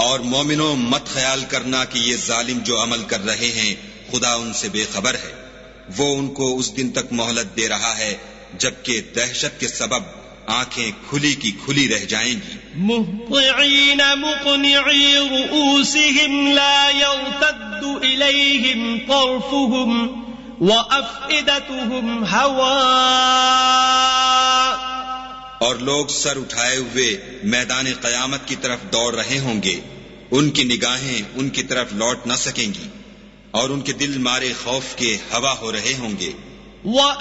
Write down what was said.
और मोमिनों, मत ख्याल करना कि ये जालिम जो अमल कर रहे हैं खुदा उनसे बेखबर है। वो उनको उस दिन तक मोहलत दे रहा है जबकि दहशत के सबब आंखें खुली की खुली रह जाएंगी। मुहतिईन मुक़निई रुऊसिहिम ला यर्तद्दु इलैहिम तर्फुहुम व अफ़इदतुहुम हवा। और लोग सर उठाए हुए मैदान क़यामत की तरफ दौड़ रहे होंगे, उनकी निगाहें उनकी तरफ लौट न सकेंगी और उनके दिल मारे खौफ के हवा हो रहे होंगे।